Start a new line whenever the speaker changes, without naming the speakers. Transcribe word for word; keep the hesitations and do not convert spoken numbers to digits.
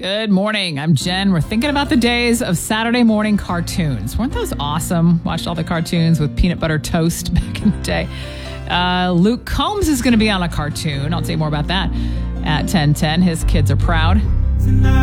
Good morning. I'm Jen. We're thinking about the days of Saturday morning cartoons. Weren't those awesome? Watched all the cartoons with peanut butter toast back in the day. Uh, Luke Combs is going to be on a cartoon. I'll tell you more about that at ten ten. His kids are proud.